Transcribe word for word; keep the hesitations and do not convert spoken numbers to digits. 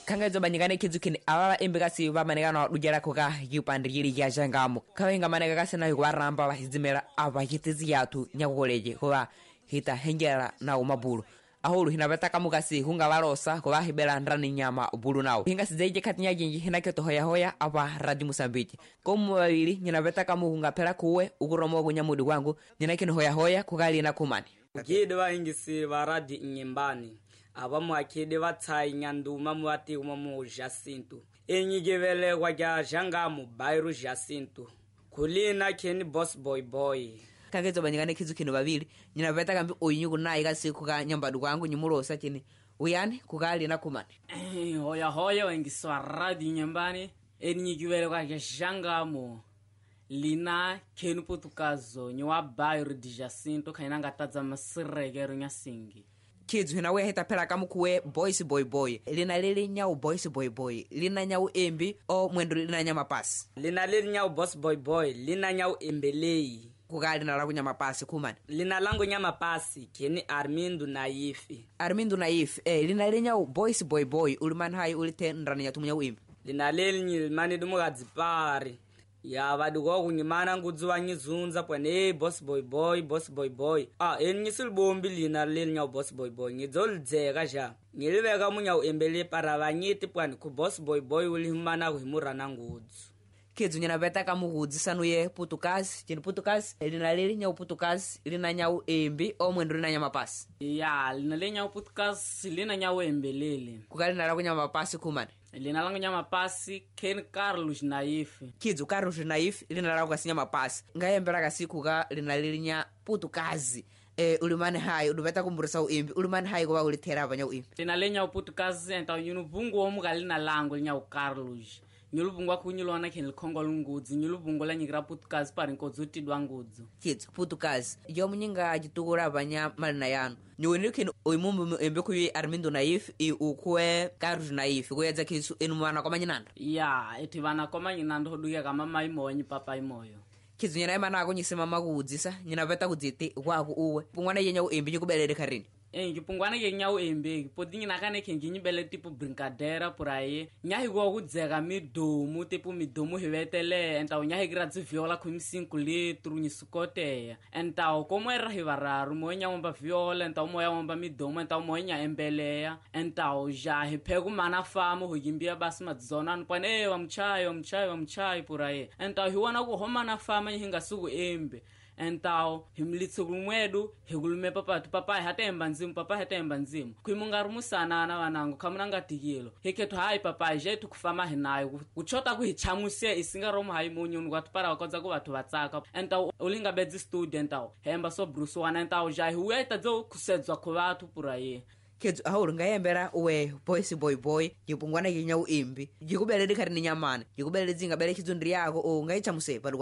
kangezo banyikane kizu kini ababa embekasi bamanekana dujera koka yupandiri ya jangamo kawenga maneka kasena yuwaramba bahizimera abahitizi yatu nyakoleje koba hita hengera na umabulu ahulu hinabeta kamukasi hunga barosa koba hibela ndrani nyama bulu nawo hinga sizeje katinya jinji hinaketo hoya hoya aba Radio Mosambiki komu babiri nyinabeta kamuhunga pera kuwe uguromo gunyamudi wangu nyinakino hoya hoya kugali na kumani ugide bahingisi baradi nyembani abamu akide batsayi nyanduma muati umamu Jacinto enyigevele kwa jangamu Bairro Jacinto kulina keni boss boy boy kagezo banyikane kizu kino babiri nyinabeta kambi oyinyugo nayi kasi kuka nyambadu wangu nyimurosa kini uyani kugali na kumani eh hoya hoya wengiswa radi nyembani enyigevele kwa jangamu lina kenu potukazo nywa Bairro Jacinto kainanga tadza masiregero nyasingi kids hina we heta pera kamukuwe boys boy boy lina lili nyau boys boy boy lina nyau embi o mwendo lina nyama pasi lina lili nyau boss boy boy lina nyau embelei kugali na langu nyama pasi kumani lina langu nyama pasi keni Armindo Naif Armindo Naif eh lina lili nyau boys boy boy uliman hai ulite ndrani ya tumunya uimbi lina lili nyilmani dumugadzipari ya vadugo kunyimana ngudzuwa nyizunza pwane boss boy boy boss boy boy ah enyisil bombi lina lenya boss boy boy ngizoldzeka ja ngiliveka munya embele para vanyiti pwane ku boss boy boy ulimana kuhimurana ngudzu kids nyina beta kamugudzi sanuye putukazi chini putukazi lina lenya putukazi lina nyau embi o mwendo lina nyama pasi ya lina lenya putukazi lina nyau embelele kugali na langu nyama pasi kumani lina langu nyama pasi Ken Carlos Naif kids Carlos Naif lina langu kasi nyama pasi ngayembera kasiku ga lina linya putukazi eh ulimane hai udubeta kumburisa uimbi ulimane hai kwa ulitera abanya uimbi lina lenya putukazi enta yunubungu omuga lina langu lenya Carlos nyulubungu akunyilona khenil khongolo ngudzi nyulubungu la nyikira putukazi pari nkozuti dwangudzo kids putukazi yo munyinga ajitukura abanya malina yanu nyoni khen oyimumbu embe kuyi Armindo Naif i ukwe Carlos Naif kuyedza kisu enumana kwa manyinanda ya eti bana kwa manyinanda hoduya kama mai monyi papa imoyo kids nyina imana akunyisema makudzisa nyina beta kudziti kwaku uwe pungwana yenya uembi nyikubelele kharini eh ngipungwana yenyau embe podingi nakane kenginyi bele tipo brincadeira por aí nyahi go kudzeka midomu tipo midomu hivetele enta nyahi gradzi viola com cinco litros nyisukoteya enta como era hivararu monya omba viola enta moya omba midomu enta monya embeleya enta ja hiphegu mana famo hoyimbia basi madzona npane wa mchayo mchayo mchayo por aí enta hiwana ku homana fama hinga suku embe entao himlitso kumwedu hegulume papa tu papa hatemba nzimu papa hatemba nzimu kuimungaru musana na wanangu kamunanga tikilo heketu hai papa jetu kufama hinayo kuchota kuhichamusia isingaromo hai munyunu kwatupara wakoza ku watu watsaka entao ulinga bedzi student entao hemba so bruce wana entao jai hueta zo kusedzwa ku watu puraye kids ahulu ngayembera uwe boys boy boy yipungwana yenya uimbi yikubelele kharini nyamana yikubelele zinga bele kizundri yako o ngayicha musepa